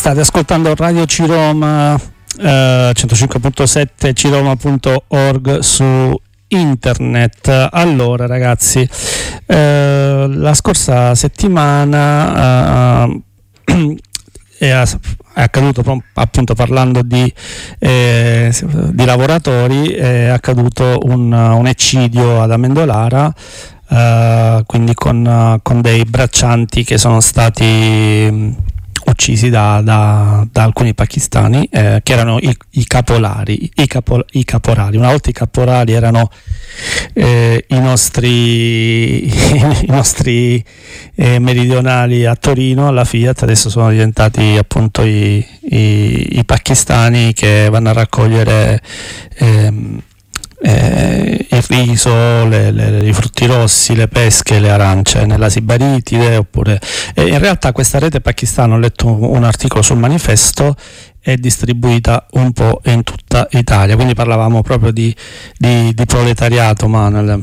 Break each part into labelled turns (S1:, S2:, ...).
S1: State ascoltando Radio Ciroma 105.7 ciroma.org su internet. Allora ragazzi, la scorsa settimana è accaduto, appunto parlando di lavoratori, è accaduto un eccidio ad Amendolara, quindi con dei braccianti che sono stati uccisi da alcuni pakistani, che erano i caporali. Una volta i caporali erano i nostri meridionali a Torino alla Fiat, adesso sono diventati appunto i pakistani che vanno a raccogliere il riso, i frutti rossi, le pesche, le arance nella Sibaritide, oppure in realtà questa rete pakistana, ho letto un articolo sul Manifesto, è distribuita un po' in tutta Italia, quindi parlavamo proprio di proletariato, Manuel.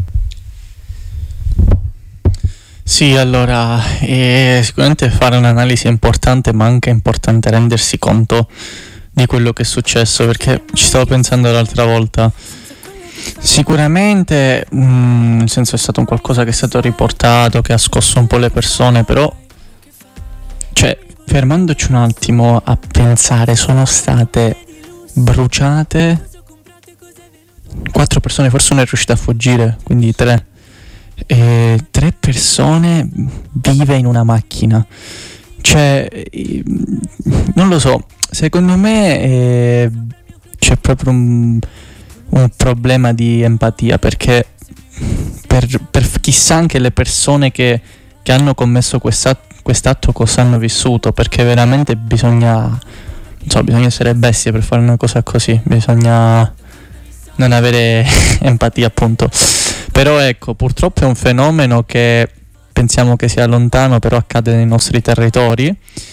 S2: Sì, allora sicuramente fare un'analisi è importante, ma anche è importante rendersi conto di quello che è successo, perché ci stavo pensando l'altra volta. Sicuramente nel senso è stato un qualcosa che è stato riportato, che ha scosso un po' le persone, però cioè fermandoci un attimo a pensare, sono state bruciate 4 persone, forse una è riuscita a fuggire, quindi 3 persone vive in una macchina. Cioè non lo so, secondo me c'è proprio un problema di empatia, perché per chissà anche le persone che hanno commesso quest'atto cosa hanno vissuto, perché veramente bisogna essere bestie per fare una cosa così, bisogna non avere empatia, appunto. Però ecco, purtroppo è un fenomeno che pensiamo che sia lontano, però accade nei nostri territori,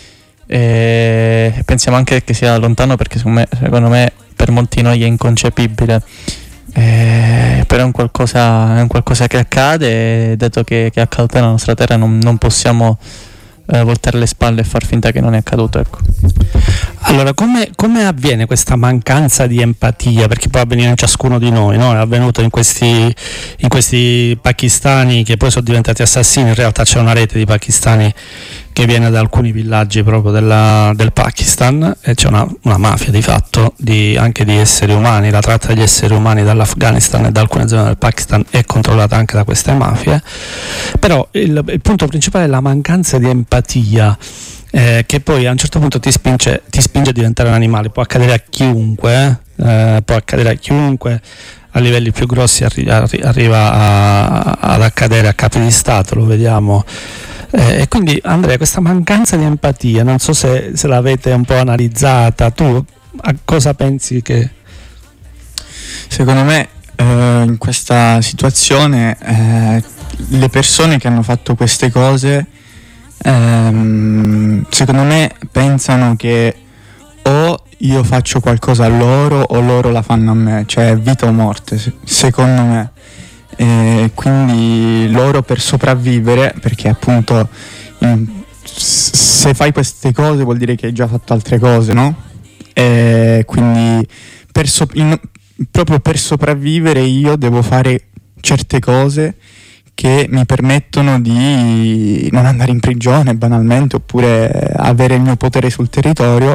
S2: e pensiamo anche che sia lontano perché secondo me per molti di noi è inconcepibile, però è un qualcosa che accade, e dato che è accaduto nella nostra terra non possiamo voltare le spalle e far finta che non è accaduto, ecco.
S1: Allora, come avviene questa mancanza di empatia? Perché può avvenire in ciascuno di noi, no? È avvenuto in questi pakistani che poi sono diventati assassini. In realtà c'è una rete di pakistani che viene da alcuni villaggi proprio del Pakistan, e c'è una mafia di fatto anche di esseri umani. La tratta degli esseri umani dall'Afghanistan e da alcune zone del Pakistan è controllata anche da queste mafie. Però il punto principale è la mancanza di empatia, che poi a un certo punto ti spinge a diventare un animale. Può accadere a chiunque, a livelli più grossi arriva ad accadere a capi di Stato, lo vediamo. E quindi Andrea, questa mancanza di empatia, non so se l'avete un po' analizzata, tu a cosa pensi che...
S3: Secondo me in questa situazione le persone che hanno fatto queste cose secondo me pensano che o io faccio qualcosa a loro o loro la fanno a me, cioè vita o morte, secondo me. Quindi loro, per sopravvivere, perché appunto se fai queste cose vuol dire che hai già fatto altre cose, no? Quindi proprio per sopravvivere io devo fare certe cose che mi permettono di non andare in prigione banalmente, oppure avere il mio potere sul territorio,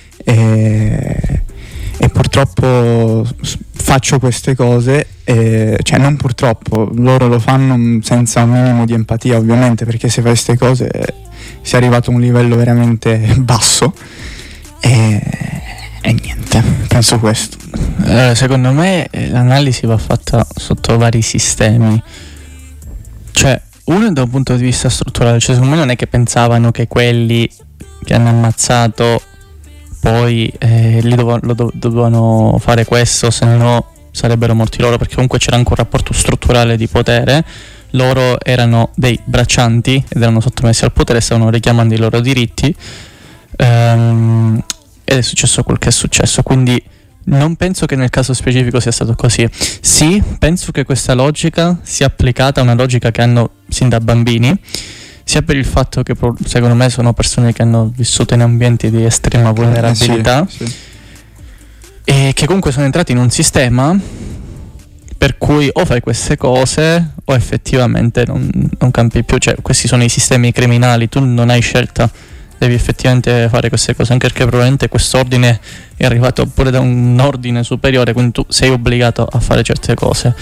S3: e purtroppo faccio queste cose, cioè non purtroppo, loro lo fanno senza un minimo di empatia, ovviamente, perché se fai queste cose si è arrivato a un livello veramente basso, e niente, penso questo.
S2: Secondo me l'analisi va fatta sotto vari sistemi. Cioè, uno da un punto di vista strutturale, cioè secondo me non è che pensavano che quelli che hanno ammazzato poi lì dovevano fare questo, se no sarebbero morti loro, perché comunque c'era anche un rapporto strutturale di potere. Loro erano dei braccianti ed erano sottomessi al potere, stavano richiamando i loro diritti, ed è successo quel che è successo. Quindi non penso che nel caso specifico sia stato così. Sì, penso che questa logica sia applicata a una logica che hanno sin da bambini, sia per il fatto che secondo me sono persone che hanno vissuto in ambienti di estrema vulnerabilità,
S3: sì.
S2: E che comunque sono entrati in un sistema per cui o fai queste cose o effettivamente non campi più. Cioè, questi sono i sistemi criminali, tu non hai scelta, devi effettivamente fare queste cose, anche perché probabilmente quest'ordine è arrivato pure da un ordine superiore, quindi tu sei obbligato a fare certe cose.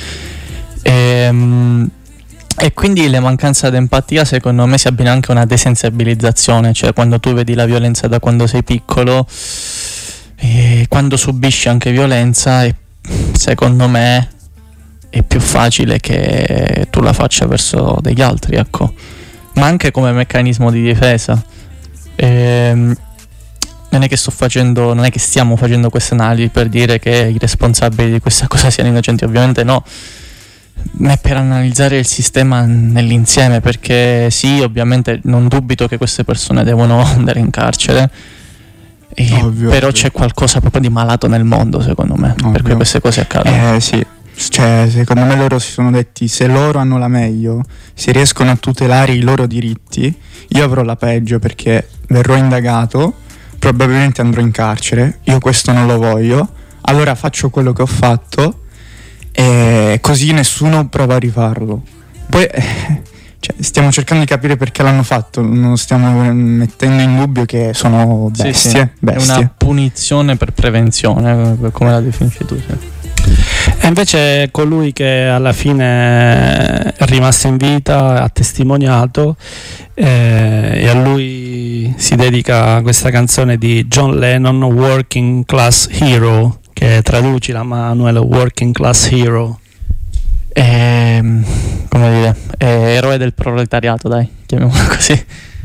S2: E quindi la mancanza di empatia secondo me si abbina anche a una desensibilizzazione, cioè quando tu vedi la violenza da quando sei piccolo, e quando subisci anche violenza, secondo me è più facile che tu la faccia verso degli altri, ecco, ma anche come meccanismo di difesa. Non è che stiamo facendo queste analisi per dire che i responsabili di questa cosa siano innocenti, ovviamente no, ma è per analizzare il sistema nell'insieme, perché sì, ovviamente non dubito che queste persone devono andare in carcere, però c'è qualcosa proprio di malato nel mondo, secondo me, per cui queste cose accadono.
S3: Sì. Cioè, secondo me loro si sono detti: se loro hanno la meglio, se riescono a tutelare i loro diritti, io avrò la peggio, perché verrò indagato, probabilmente andrò in carcere, io questo non lo voglio, allora faccio quello che ho fatto e così nessuno prova a rifarlo. Poi cioè, stiamo cercando di capire perché l'hanno fatto, non stiamo mettendo in dubbio che sono bestie.
S2: È una punizione per prevenzione, come la definisci tu, sì.
S1: E invece colui che alla fine è rimasto in vita, ha testimoniato, e a lui si dedica questa canzone di John Lennon, Working Class Hero, che traducila, Manuel, Working Class Hero.
S2: Come dire, eroe del proletariato, dai, chiamiamolo così.